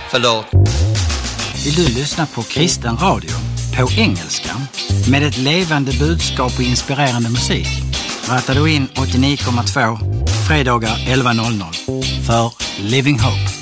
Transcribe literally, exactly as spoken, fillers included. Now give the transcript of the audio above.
Förlåt. Vill du lyssna på kristen radio på engelska med ett levande budskap och inspirerande musik? Rattar du in åttionio komma två fredagar elva noll noll för Living Hope.